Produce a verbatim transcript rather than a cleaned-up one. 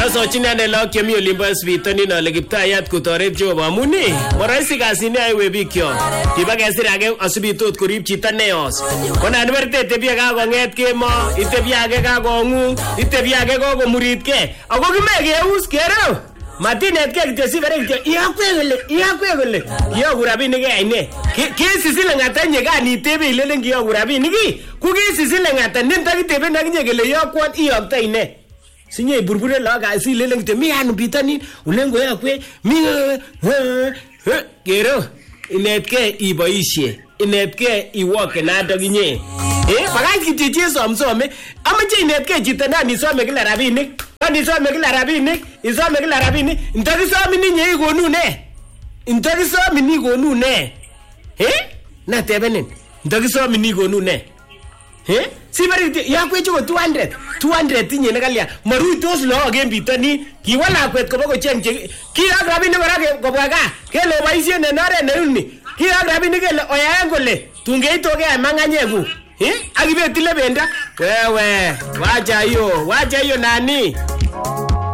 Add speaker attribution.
Speaker 1: Asochin ane lok chemi olimbo sipitani ale Kiptayat kotoret Jehova amuni maraisi kasini aiwe bikyo kiba kesir age asibitot korib chito neos kona niberte tebia ka konget kemo itebia age ka kongu itebia age ko komuritke ako kimege us kero Matinet ke kityo sibere kityo iyakwegele iyakwegele kiyoku rabinik aine kisisile ngata nye kanitebe ilelen kiyoku rabinik ku kisisile ngata ninta kitebe nakinye kele yokwot iyokta ine sinye burbure laga silelen kityo mi anu bitani ulengo yakwe mi kero inetke iboisie inetke iwoke nado kinye eh bagaj kityo cheso amsome amache inetke chito nani some kila rabinik Ni some kila rabinik, isome kila rabinik, ntakisome ninye ikonu ne? Ntakisome ni ikonu ne? Eh? Na tebenen, ntakisome ni ikonu ne? Eh? Sibari yakwechu ko two hundred, two hundred tinye nekalia, maruitos loo gen bitani, kiwala kwet kobo ko cheng cheng, kiyak rabinik kora kobwa ka, kele boisie nenore neruni, kiyak rabinik kele oyaen kole, tungeitoke amanganyeku. Eh? Akibetile benda? Wewe, wacha hiyo, wacha hiyo nani?